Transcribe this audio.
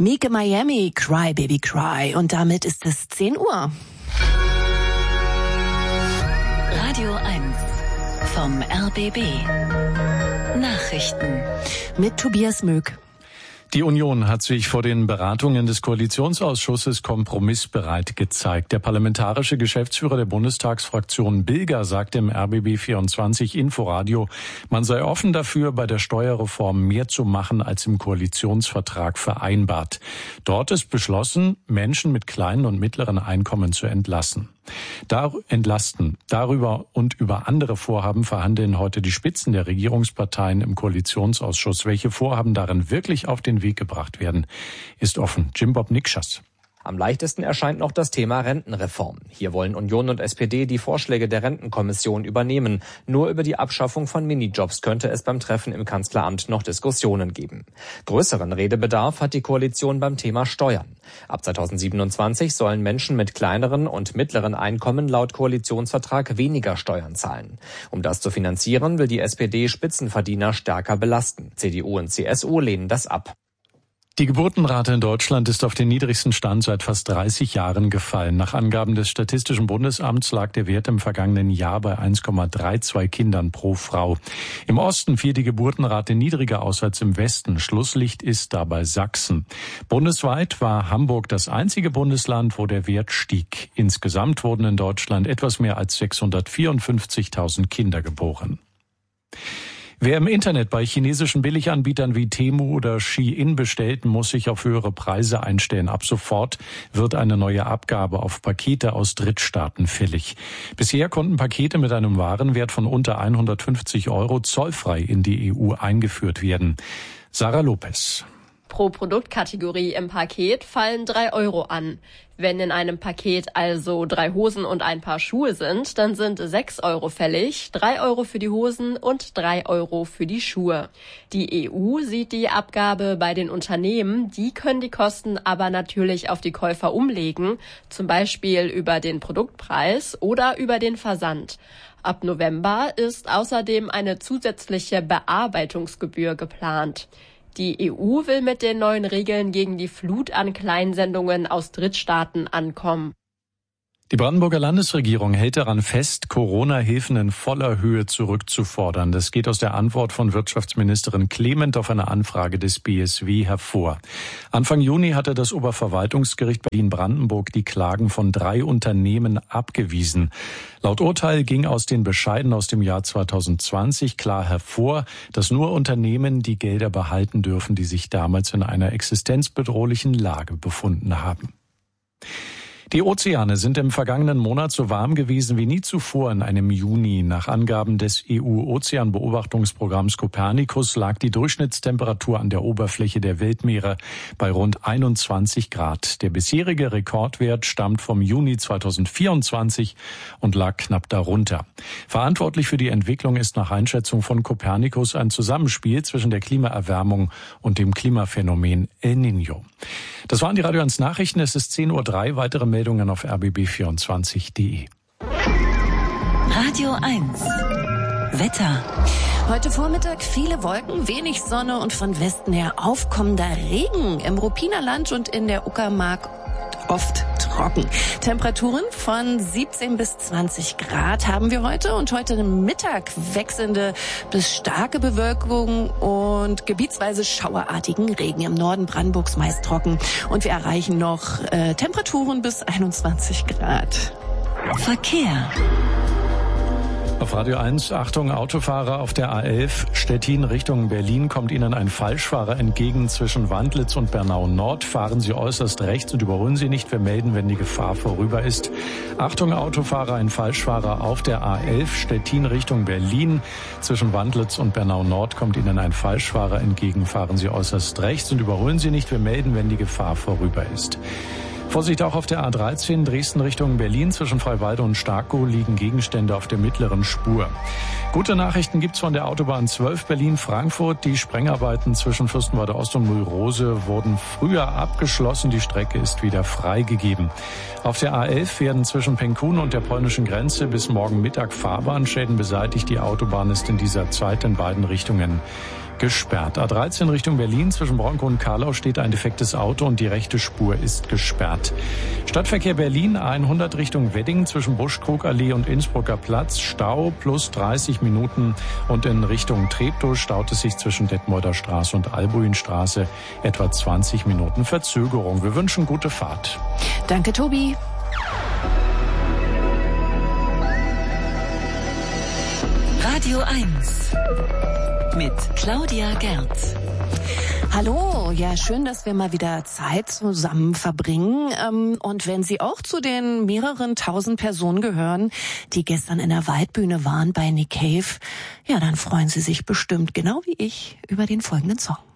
Mieke Miami, Cry Baby Cry. Und damit ist es 10 Uhr. Radio 1 vom RBB. Nachrichten. Mit Tobias Möck. Die Union hat sich vor den Beratungen des Koalitionsausschusses kompromissbereit gezeigt. Der parlamentarische Geschäftsführer der Bundestagsfraktion Bilger sagte im RBB 24 Inforadio, man sei offen dafür, bei der Steuerreform mehr zu machen, als im Koalitionsvertrag vereinbart. Dort ist beschlossen, Menschen mit kleinen und mittleren Einkommen zu entlasten. Darüber und über andere Vorhaben verhandeln heute die Spitzen der Regierungsparteien im Koalitionsausschuss. Welche Vorhaben darin wirklich auf den Weg gebracht werden, ist offen. Jim-Bob Nikschas. Am leichtesten erscheint noch das Thema Rentenreform. Hier wollen Union und SPD die Vorschläge der Rentenkommission übernehmen. Nur über die Abschaffung von Minijobs könnte es beim Treffen im Kanzleramt noch Diskussionen geben. Größeren Redebedarf hat die Koalition beim Thema Steuern. Ab 2027 sollen Menschen mit kleineren und mittleren Einkommen laut Koalitionsvertrag weniger Steuern zahlen. Um das zu finanzieren, will die SPD Spitzenverdiener stärker belasten. CDU und CSU lehnen das ab. Die Geburtenrate in Deutschland ist auf den niedrigsten Stand seit fast 30 Jahren gefallen. Nach Angaben des Statistischen Bundesamts lag der Wert im vergangenen Jahr bei 1,32 Kindern pro Frau. Im Osten fiel die Geburtenrate niedriger aus als im Westen. Schlusslicht ist dabei Sachsen. Bundesweit war Hamburg das einzige Bundesland, wo der Wert stieg. Insgesamt wurden in Deutschland etwas mehr als 654.000 Kinder geboren. Wer im Internet bei chinesischen Billiganbietern wie Temu oder Shein bestellt, muss sich auf höhere Preise einstellen. Ab sofort wird eine neue Abgabe auf Pakete aus Drittstaaten fällig. Bisher konnten Pakete mit einem Warenwert von unter 150 € zollfrei in die EU eingeführt werden. Sarah Lopez. Pro Produktkategorie im Paket fallen 3 € an. Wenn in einem Paket also 3 Hosen und ein Paar Schuhe sind, dann sind 6 € fällig, 3 € für die Hosen und 3 € für die Schuhe. Die EU sieht die Abgabe bei den Unternehmen, die können die Kosten aber natürlich auf die Käufer umlegen, zum Beispiel über den Produktpreis oder über den Versand. Ab November ist außerdem eine zusätzliche Bearbeitungsgebühr geplant. Die EU will mit den neuen Regeln gegen die Flut an Kleinsendungen aus Drittstaaten ankommen. Die Brandenburger Landesregierung hält daran fest, Corona-Hilfen in voller Höhe zurückzufordern. Das geht aus der Antwort von Wirtschaftsministerin Clement auf eine Anfrage des BSW hervor. Anfang Juni hatte das Oberverwaltungsgericht Berlin-Brandenburg die Klagen von 3 Unternehmen abgewiesen. Laut Urteil ging aus den Bescheiden aus dem Jahr 2020 klar hervor, dass nur Unternehmen die Gelder behalten dürfen, die sich damals in einer existenzbedrohlichen Lage befunden haben. Die Ozeane sind im vergangenen Monat so warm gewesen wie nie zuvor in einem Juni. Nach Angaben des EU-Ozeanbeobachtungsprogramms Copernicus lag die Durchschnittstemperatur an der Oberfläche der Weltmeere bei rund 21 Grad. Der bisherige Rekordwert stammt vom Juni 2024 und lag knapp darunter. Verantwortlich für die Entwicklung ist nach Einschätzung von Copernicus ein Zusammenspiel zwischen der Klimaerwärmung und dem Klimaphänomen El Niño. Das waren die Radio 1 Nachrichten. Es ist 10:03 Uhr. Weitere Meldungen auf rbb24.de. Radio 1. Wetter. Heute Vormittag viele Wolken, wenig Sonne und von Westen her aufkommender Regen. Im Ruppiner Land und in der Uckermark oft trocken. Temperaturen von 17 bis 20 Grad haben wir heute und heute Mittag wechselnde bis starke Bewölkung und gebietsweise schauerartigen Regen. Im Norden Brandenburgs meist trocken und wir erreichen noch Temperaturen bis 21 Grad. Verkehr. Auf Radio 1, Achtung, Autofahrer auf der A11 Stettin Richtung Berlin kommt Ihnen ein Falschfahrer entgegen zwischen Wandlitz und Bernau Nord. Fahren Sie äußerst rechts und überholen Sie nicht. Wir melden, wenn die Gefahr vorüber ist. Achtung, Autofahrer, ein Falschfahrer auf der A11 Stettin Richtung Berlin. Zwischen Wandlitz und Bernau Nord kommt Ihnen ein Falschfahrer entgegen. Fahren Sie äußerst rechts und überholen Sie nicht. Wir melden, wenn die Gefahr vorüber ist. Vorsicht auch auf der A13 Dresden Richtung Berlin. Zwischen Freiwalde und Starkow liegen Gegenstände auf der mittleren Spur. Gute Nachrichten gibt's von der Autobahn 12 Berlin-Frankfurt. Die Sprengarbeiten zwischen Fürstenwalde Ost und Mühlrose wurden früher abgeschlossen. Die Strecke ist wieder freigegeben. Auf der A11 werden zwischen Penkun und der polnischen Grenze bis morgen Mittag Fahrbahnschäden beseitigt. Die Autobahn ist in dieser Zeit in beiden Richtungen gesperrt. A13 Richtung Berlin zwischen Bronkow und Karlau steht ein defektes Auto und die rechte Spur ist gesperrt. Stadtverkehr Berlin A100 Richtung Wedding zwischen Buschkrugallee und Innsbrucker Platz. Stau plus 30 Minuten und in Richtung Treptow staut es sich zwischen Detmolder Straße und Albuinstraße etwa 20 Minuten Verzögerung. Wir wünschen gute Fahrt. Danke, Tobi. Radio 1 mit Claudia Gerz. Hallo, ja, schön, dass wir mal wieder Zeit zusammen verbringen. Und wenn Sie auch zu den mehreren tausend Personen gehören, die gestern in der Waldbühne waren bei Nick Cave, ja, dann freuen Sie sich bestimmt, genau wie ich, über den folgenden Song.